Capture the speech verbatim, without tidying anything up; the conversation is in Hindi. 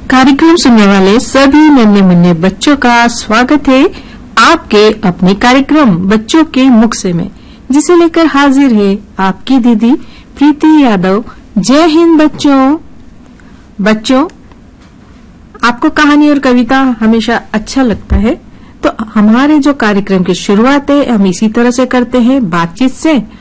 कार्यक्रम सुनने वाले सभी नन्हे मुन्ने बच्चों का स्वागत है आपके अपने कार्यक्रम बच्चों के मुख से में, जिसे लेकर हाजिर है आपकी दीदी प्रीति यादव। जय हिंद बच्चों। बच्चों, आपको कहानी और कविता हमेशा अच्छा लगता है, तो हमारे जो कार्यक्रम की शुरुआत है हम इसी तरह से करते हैं, बातचीत से।